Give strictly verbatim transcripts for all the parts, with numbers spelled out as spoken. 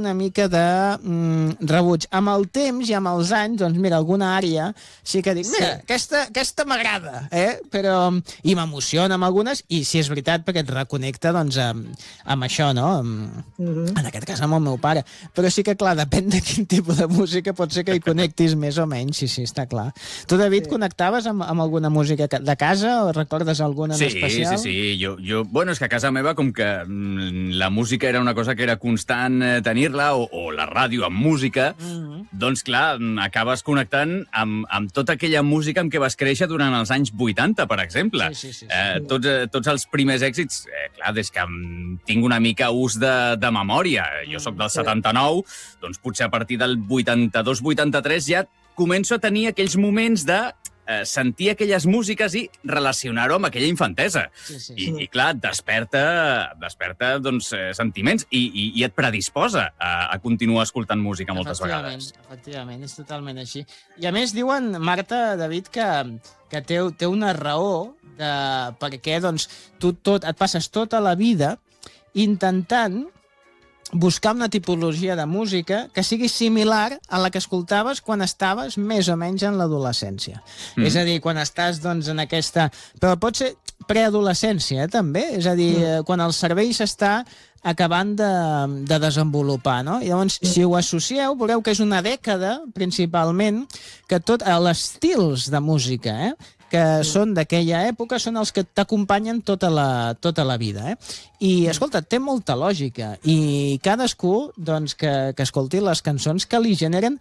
una mica de mm, rebuig. Amb el temps i amb els anys, doncs mira, alguna àrea sí que dic, mira, sí. aquesta, aquesta m'agrada, eh? Però, i m'emociona amb algunes, i si és veritat, perquè et reconnecta, doncs, amb, amb això, no? Amb, mm-hmm. En aquest cas, amb el meu pare. Però sí que, clar, depèn de quin tipus de música, pot ser que hi connectis més o menys, sí, sí, està clar. Tu, David, sí. connectaves amb, amb alguna música de casa o recordes alguna sí, en especial? Sí, sí, sí. Jo, jo, bueno, és que a casa meva, com que mm, la música era una cosa que era constant eh, tenir-la, o, o la ràdio amb música, mm-hmm. doncs, clar, acabes connectant amb, amb tota aquella música amb què vas créixer durant els anys vuitanta, per exemple. Sí, sí, sí, sí. Eh, tots, eh, tots els primers èxits, eh, clar, des que tinc una mica ús de, de memòria, jo sóc del setanta-nou, doncs potser a partir del vuitanta-dos vuitanta-tres ja començo a tenir aquells moments de eh, sentir aquelles músiques i relacionar-ho amb aquella infantesa. Sí, sí, sí. I, I, clar, desperta, desperta doncs, eh, sentiments i, i, i et predisposa a, a continuar escoltant música moltes vegades. Efectivament, és totalment així. I a més diuen, Marta, David, que, que té, té una raó de perquè doncs, tu tot, et passes tota la vida intentant buscar una tipologia de música que sigui similar a la que escoltaves quan estaves més o menys en l'adolescència. Mm. És a dir, quan estàs doncs, en aquesta... Però pot ser preadolescència, eh, també. És a dir, mm. quan el cervell s'està acabant de, de desenvolupar, no? I llavors, mm. si ho associeu, veureu que és una dècada, principalment, que tot... Els estils de música, eh? que són d'aquella època, són els que t'acompanyen tota la, tota la vida. Eh? I, escolta, té molta lògica. I cadascú, doncs, que, que escolti les cançons que li generen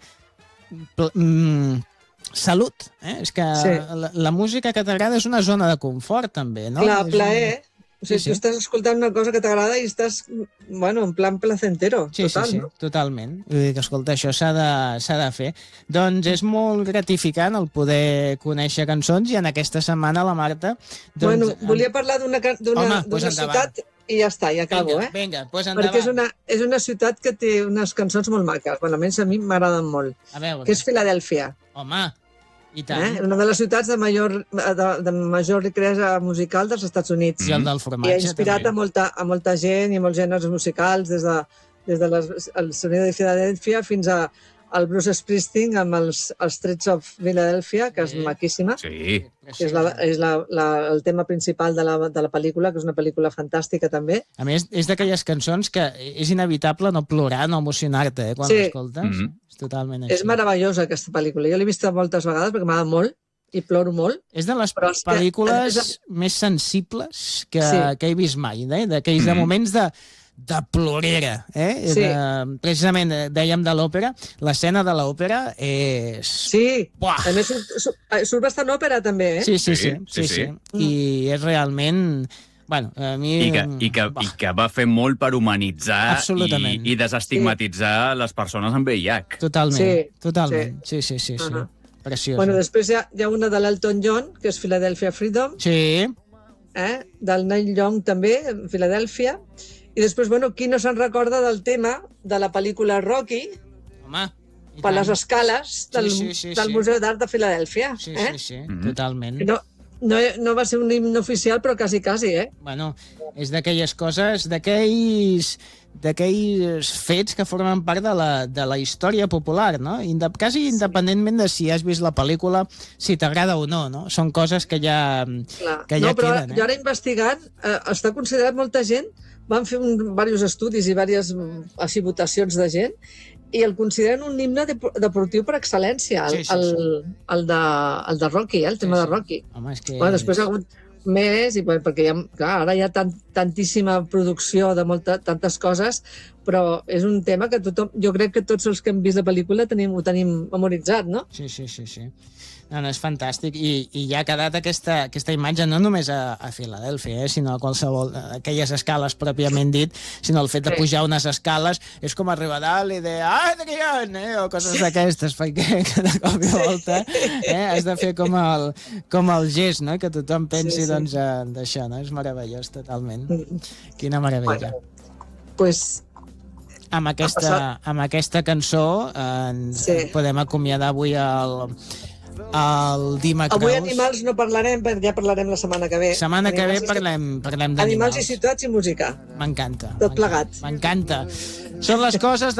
mm, salut. Eh? És que sí. la, la música que t'agrada és una zona de confort, també, no? Clar, és plaer. Un... O sigui, sí, sí. tu estàs escoltant una cosa que t'agrada i estàs, bueno, en plan placentero, sí, total, sí, sí, no? Totalment. Vull dir que, escolta, això s'ha de, s'ha de fer. Doncs és molt gratificant el poder conèixer cançons i en aquesta setmana la Marta... Doncs, bueno, volia parlar d'una pues ciutat i ja està, i acabo, vinga, eh? Vinga, doncs endavant. Perquè és una, és una ciutat que té unes cançons molt maques, bueno, almenys a mi m'agraden molt, a veure. Que és Filadèlfia. Home, i tant. Eh? Una de les ciutats de major, de, de major riquesa musical dels Estats Units. I el del formatge, I ha inspirat també. a molta, a molta gent i molts gèneres musicals, des de, des de les, el sonido de Filadèlfia fins a el Bruce Springsteen amb els, els Streets of Philadelphia, que és sí. maquíssima. Sí. Que és, la, és la, la, el tema principal de la, de la pel·lícula, que és una pel·lícula fantàstica, també. A més, és d'aquelles cançons que és inevitable no plorar, no emocionar-te, eh, quan sí. l'escoltes. Mm-hmm. És totalment així. És meravellosa, aquesta pel·lícula. Jo l'he vista moltes vegades perquè m'agrada molt i ploro molt. És de les pel·lícules que... més sensibles que, sí. que he vist mai, eh? D'aquells mm-hmm. de moments de... de plorera, eh? Sí. De, precisament, dèiem de l'òpera, l'escena de l'òpera és... Sí, buah. a més surt, surt, surt bastant òpera, també, eh? Sí, sí, sí, sí, sí, sí. sí. I és realment... Bueno, a mi... I que, i, que, i que va fer molt per humanitzar i, i desestigmatitzar sí. les persones amb V I H. Totalment, sí. totalment. Sí, sí, sí, sí. sí. Uh-huh. Preciós. Bueno, després hi ha, hi ha una de l'Elton John, que és Philadelphia Freedom. Sí. Eh? Del Neil Young, també, Filadèlfia. I després, bueno, qui no se'n recorda del tema de la pel·lícula Rocky? Home, per les escales del, sí, sí, sí, del sí. Museu d'Art de Filadèlfia. Sí, eh? sí, sí, mm-hmm. totalment. No, no, no va ser un himne oficial, però quasi, quasi, eh? Bueno, és d'aquelles coses, d'aquells d'aquells fets que formen part de la, de la història popular, no? Indep quasi independentment de si has vist la pel·lícula, si t'agrada o no, no? Són coses que ja, que ja no, però queden. Eh? Jo ara investigant, eh, està considerat molta gent, van fer un, diversos estudis i diverses així, votacions de gent, i el consideren un himne de, deportiu per excel·lència, el, sí, sí, sí. El, el, de, el de Rocky, eh, el tema sí, sí. de Rocky. Home, és que... Bueno, després ha hagut més, i, perquè ja, clar, ara hi ha tant, tantíssima producció de molta, tantes coses, però és un tema que tothom, jo crec que tots els que hem vist la pel·lícula tenim, ho tenim memoritzat, no? Sí, sí, sí, sí. No, no, és fantàstic, i, i ja ha quedat aquesta, aquesta imatge no només a, a Filadèlfia, eh, sinó a qualsevol, a aquelles escales pròpiament dit, sinó el fet de pujar unes escales, és com arribar a dalt i de Adrián, eh, o coses d'aquestes, perquè cada cop i volta eh, has de fer com el, com el gest, no?, que tothom pensi sí, sí. doncs d'això, no? És meravellós, totalment. Quina meravella. Bueno, pues... Amb aquesta, amb aquesta cançó eh, ens sí. podem acomiadar avui el... el Dima Creus. Avui animals no parlarem, perquè ja parlarem la setmana que ve. Setmana que ve parlem, parlem d'animals. Animals i ciutats i música. M'encanta. Tot plegat. M'encanta. Són les coses de